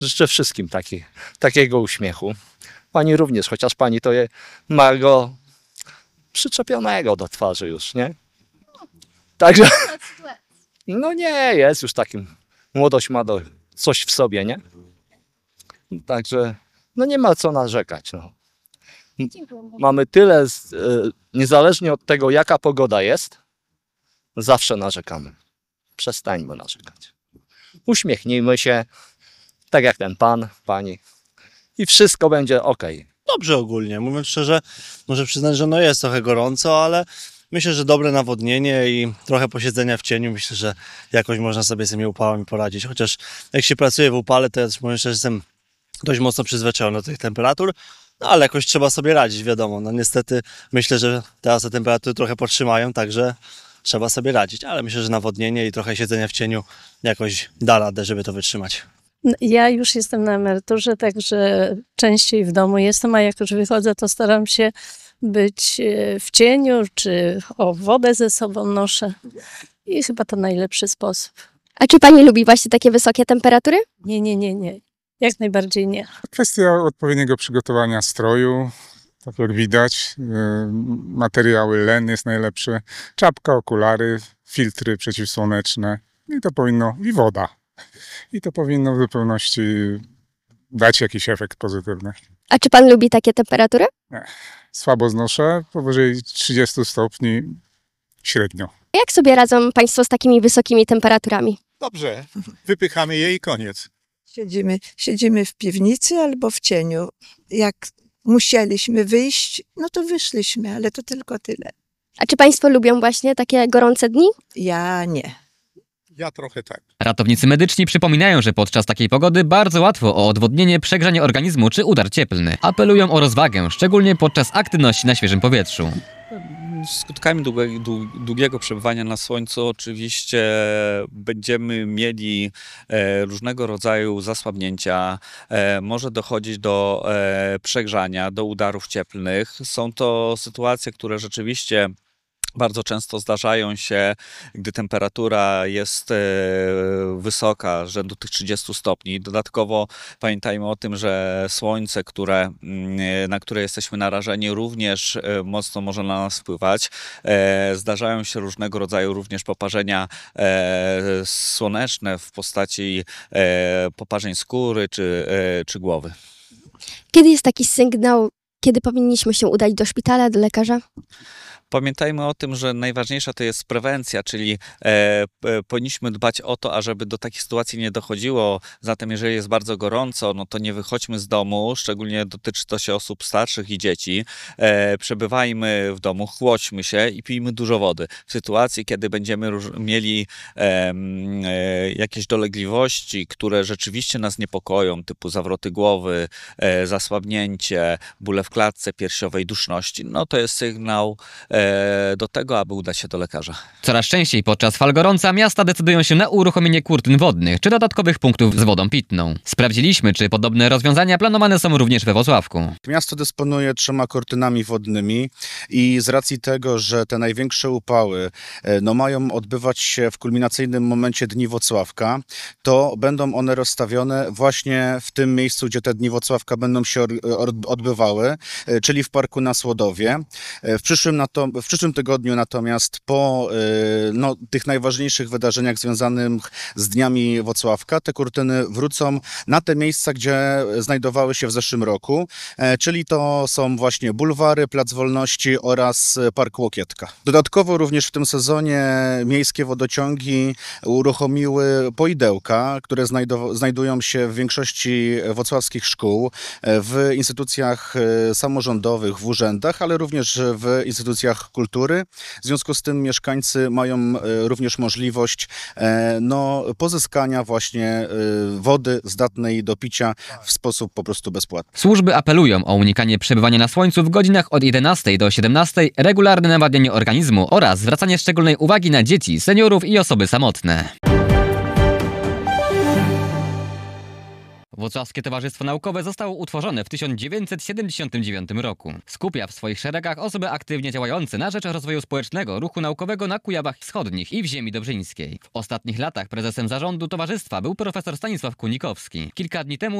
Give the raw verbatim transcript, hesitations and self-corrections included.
Życzę wszystkim taki, takiego uśmiechu. Pani również, chociaż pani to je, ma go przyczepionego do twarzy już, nie? Także, no nie, jest już takim, młodość ma do, coś w sobie, nie? Także, no nie ma co narzekać, no. Mamy tyle, z, y, niezależnie od tego, jaka pogoda jest, zawsze narzekamy. Przestańmy narzekać. Uśmiechnijmy się, tak jak ten pan, pani i wszystko będzie ok. Dobrze ogólnie, mówiąc szczerze, muszę przyznać, że no jest trochę gorąco, ale myślę, że dobre nawodnienie i trochę posiedzenia w cieniu, myślę, że jakoś można sobie z tymi upałami poradzić. Chociaż jak się pracuje w upale, to ja też powiem szczerze, że jestem dość mocno przyzwyczajony do tych temperatur, no ale jakoś trzeba sobie radzić, wiadomo. No niestety myślę, że teraz te temperatury trochę podtrzymają, także trzeba sobie radzić, ale myślę, że nawodnienie i trochę siedzenia w cieniu jakoś da radę, żeby to wytrzymać. Ja już jestem na emeryturze, także częściej w domu jestem, a jak już wychodzę, to staram się być w cieniu, czy o wodę ze sobą noszę i chyba to najlepszy sposób. A czy pani lubi właśnie takie wysokie temperatury? Nie, nie, nie, nie. Jak najbardziej nie. Kwestia odpowiedniego przygotowania stroju, tak jak widać, yy, materiały len jest najlepsze, czapka, okulary, filtry przeciwsłoneczne i to powinno, i woda. I to powinno w zupełności dać jakiś efekt pozytywny. A czy pan lubi takie temperatury? Nie. Słabo znoszę, powyżej trzydziestu stopni średnio. Jak sobie radzą państwo z takimi wysokimi temperaturami? Dobrze, wypychamy je i koniec. Siedzimy, siedzimy w piwnicy albo w cieniu. Jak musieliśmy wyjść, no to wyszliśmy, ale to tylko tyle. A czy państwo lubią właśnie takie gorące dni? Ja nie. Ja trochę tak. Ratownicy medyczni przypominają, że podczas takiej pogody bardzo łatwo o odwodnienie, przegrzanie organizmu czy udar cieplny. Apelują o rozwagę, szczególnie podczas aktywności na świeżym powietrzu. Skutkami długiego, długiego przebywania na słońcu oczywiście będziemy mieli różnego rodzaju zasłabnięcia, może dochodzić do przegrzania, do udarów cieplnych. Są to sytuacje, które rzeczywiście bardzo często zdarzają się, gdy temperatura jest wysoka, rzędu tych trzydziestu stopni. Dodatkowo pamiętajmy o tym, że słońce, które, na które jesteśmy narażeni, również mocno może na nas wpływać. Zdarzają się różnego rodzaju również poparzenia słoneczne w postaci poparzeń skóry czy, czy głowy. Kiedy jest taki sygnał, kiedy powinniśmy się udać do szpitala, do lekarza? Pamiętajmy o tym, że najważniejsza to jest prewencja, czyli e, e, powinniśmy dbać o to, ażeby do takich sytuacji nie dochodziło. Zatem jeżeli jest bardzo gorąco, no to nie wychodźmy z domu, szczególnie dotyczy to się osób starszych i dzieci. E, przebywajmy w domu, chłodźmy się i pijmy dużo wody. W sytuacji, kiedy będziemy mieli e, e, jakieś dolegliwości, które rzeczywiście nas niepokoją, typu zawroty głowy, e, zasłabnięcie, bóle w klatce piersiowej, duszności, no to jest sygnał e, do tego, aby udać się do lekarza. Coraz częściej podczas fal gorąca miasta decydują się na uruchomienie kurtyn wodnych czy dodatkowych punktów z wodą pitną. Sprawdziliśmy, czy podobne rozwiązania planowane są również we Włocławku. Miasto dysponuje trzema kurtynami wodnymi i z racji tego, że te największe upały no, mają odbywać się w kulminacyjnym momencie Dni Włocławka, to będą one rozstawione właśnie w tym miejscu, gdzie te Dni Włocławka będą się odbywały, czyli w Parku na Słodowie. W przyszłym na to W przyszłym tygodniu natomiast po no, tych najważniejszych wydarzeniach związanych z Dniami Włocławka te kurtyny wrócą na te miejsca, gdzie znajdowały się w zeszłym roku, czyli to są właśnie bulwary, Plac Wolności oraz Park Łokietka. Dodatkowo również w tym sezonie miejskie wodociągi uruchomiły poidełka, które znajdują się w większości włocławskich szkół, w instytucjach samorządowych, w urzędach, ale również w instytucjach kultury. W związku z tym mieszkańcy mają również możliwość no, pozyskania właśnie wody zdatnej do picia w sposób po prostu bezpłatny. Służby apelują o unikanie przebywania na słońcu w godzinach od jedenastej do siedemnastej, regularne nawadnianie organizmu oraz zwracanie szczególnej uwagi na dzieci, seniorów i osoby samotne. Włocławskie Towarzystwo Naukowe zostało utworzone w tysiąc dziewięćset siedemdziesiątym dziewiątym roku. Skupia w swoich szeregach osoby aktywnie działające na rzecz rozwoju społecznego ruchu naukowego na Kujawach Wschodnich i w ziemi dobrzyńskiej. W ostatnich latach prezesem zarządu towarzystwa był profesor Stanisław Kunikowski. Kilka dni temu